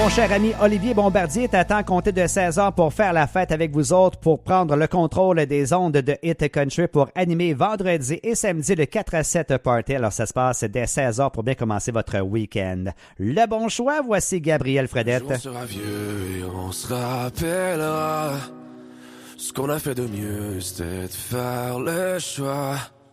mon cher ami Olivier Bombardier t'attend à compter de 16h pour faire la fête avec vous autres, pour prendre le contrôle des ondes de Hit Country, pour animer vendredi et samedi le 4 à 7 party. Alors, ça se passe dès 16h pour bien commencer votre week-end. Le bon choix, voici Gabriel Fredette. On sera vieux et on se rappellera. Ce qu'on a fait de mieux, c'était de faire le choix